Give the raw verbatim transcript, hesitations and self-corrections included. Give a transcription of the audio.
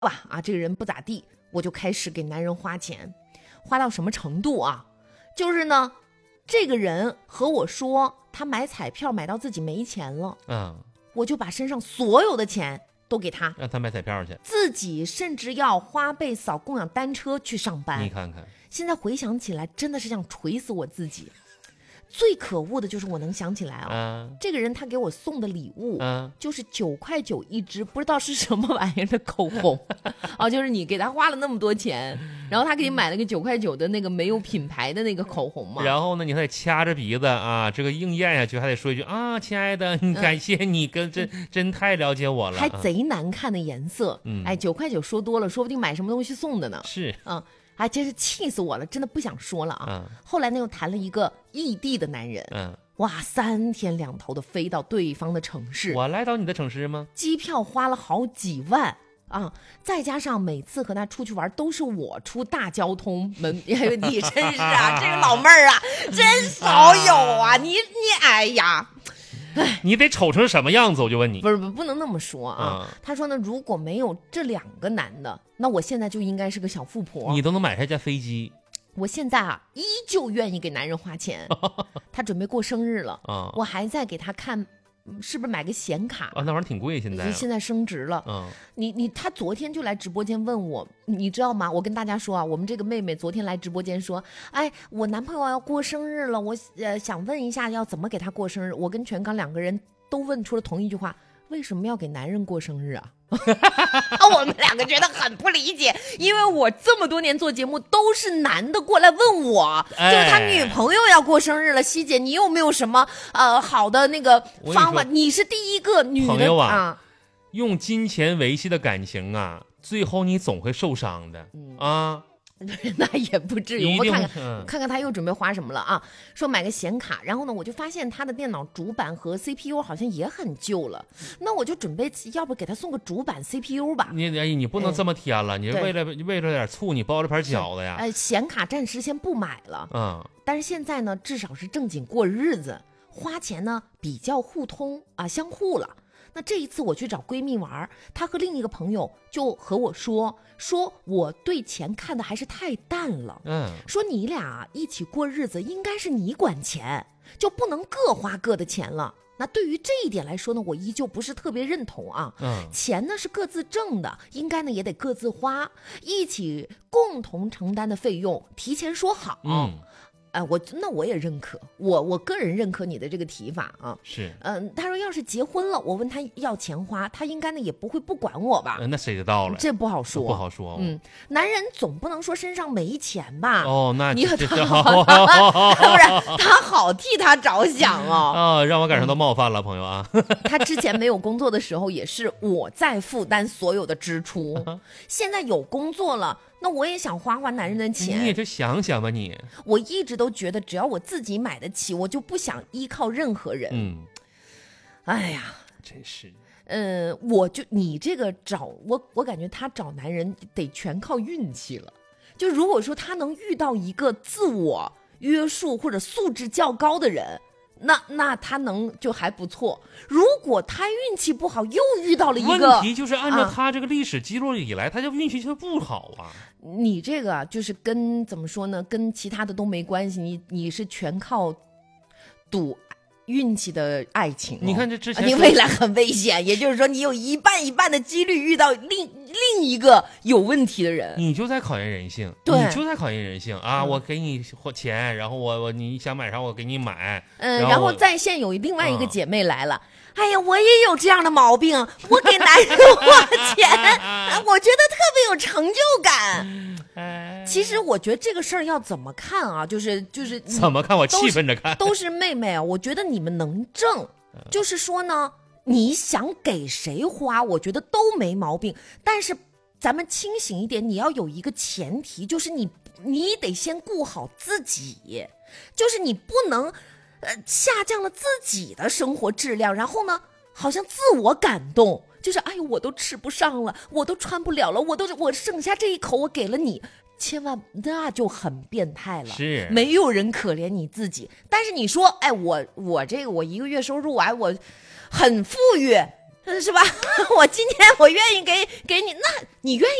吧啊，这个人不咋地，我就开始给男人花钱，花到什么程度啊？就是呢，这个人和我说他买彩票买到自己没钱了， 嗯， 我就把身上所有的钱都给他， 让他买彩票去， 自己甚至要花呗扫共享单车去上班。 你看看， 现在回想起来，真的是想锤死我自己。最可恶的就是我能想起来啊， 嗯、 这个人他给我送的礼物， 嗯、 就是九块九一支，不知道是什么玩意儿的口红啊，就是你给他花了那么多钱，然后他给你买了个九块九的那个没有品牌的那个口红嘛， 然后呢，你还得掐着鼻子啊，这个硬咽下去，还得说一句啊，亲爱的，感谢你，跟真、嗯、真太了解我了， 还贼难看的颜色， 嗯， 哎，九块九说多了，说不定买什么东西送的呢， 是， 嗯。还真是气死我了，真的不想说了啊！ 嗯、 后来呢，又谈了一个异地的男人， 嗯， 哇，三天两头的飞到对方的城市， 我来到你的城市吗？ 机票花了好几万啊，再加上每次和他出去玩都是我出大交通门，你真是啊，这个老妹儿啊，真少有啊！你你哎呀。 你得丑成什么样子？我就问你， 不是不能那么说啊。嗯、他说呢，如果没有这两个男的，那我现在就应该是个小富婆。 你都能买下架飞机。 我现在啊，依旧愿意给男人花钱。他准备过生日了，嗯、我还在给他看。是不是买个显卡啊？那玩意儿挺贵，现在、啊、 现在升值了。嗯，你你他昨天就来直播间问我，你知道吗？我跟大家说啊，我们这个妹妹昨天来直播间说，哎，我男朋友要过生日了，我呃想问一下要怎么给他过生日。我跟全刚两个人都问出了同一句话：为什么要给男人过生日啊？我们两个觉得很不理解，因为我这么多年做节目都是男的过来问我，哎、就是他女朋友要过生日了，希姐你有没有什么呃好的那个方法？ 你, 你是第一个女的朋友 啊, 啊，用金钱维系的感情啊，最后你总会受伤的、嗯、啊。 那也不至于，我看看、嗯、看看他又准备花什么了啊？说买个显卡，然后呢，我就发现他的电脑主板和 C P U 好像也很旧了，那我就准备要不给他送个主板 C P U 吧？ 你哎，你不能这么添了，哎、你为了为了点醋，你包了盘饺子呀？ 哎，显卡暂时先不买了，嗯，但是现在呢，至少是正经过日子，花钱呢比较互通啊，相互了。那这一次我去找闺蜜玩，她和另一个朋友就和我说，说我对钱看的还是太淡了，嗯，说你俩一起过日子应该是你管钱，就不能各花各的钱了。那对于这一点来说呢，我依旧不是特别认同啊，嗯，钱呢是各自挣的，应该呢也得各自花，一起共同承担的费用提前说好，嗯。哎，我那我也认可，我我个人认可你的这个提法啊。 是， 嗯、呃，他说要是结婚了，我问他要钱花，他应该呢也不会不管我吧？ 呃、那谁知道了？ 这不好说， 不好说、哦。 嗯，男人总不能说身上没钱吧？ 哦，那你他好，不然他好替他着想哦。 啊，让我感受到冒犯了，嗯、朋友啊。 他之前没有工作的时候，也是我在负担所有的支出，现在有工作了。那我也想花花男人的钱， 你也就想想吧你。 我一直都觉得，只要我自己买得起，我就不想依靠任何人。嗯，哎呀， 真是。 嗯，我就你这个找我，我感觉他找男人得全靠运气了。就如果说他能遇到一个自我约束或者素质较高的人，那那他能就还不错。如果他运气不好，又遇到了一个问题，就是按照他这个历史记录以来，啊、他就运气就不好啊。 你这个就是跟怎么说呢？跟其他的都没关系，你你是全靠赌运气的爱情、哦。 你看这之前， 你未来很危险，也就是说，你有一半一半的几率遇到另另一个有问题的人。 你就在考验人性， 对， 你就在考验人性啊！嗯、我给你钱，然后我我你想买啥我给你买。 嗯， 然后, 然后在线有另外一个姐妹来了。嗯哎呀，我也有这样的毛病，我给男人花钱，我觉得特别有成就感。其实我觉得这个事儿要怎么看啊？就是就是怎么看？我气愤着看， 都是妹妹啊！我觉得你们能挣，就是说呢，你想给谁花，我觉得都没毛病。但是咱们清醒一点，你要有一个前提，就是你你得先顾好自己，就是你不能。呃，下降了自己的生活质量，然后呢，好像自我感动，就是哎呦，我都吃不上了，我都穿不了了，我都我剩下这一口，我给了你，千万那就很变态了。 是， 没有人可怜你自己，但是你说，哎，我我这个我一个月收入，我我很富裕， 是吧？我今天我愿意给给你，那你愿意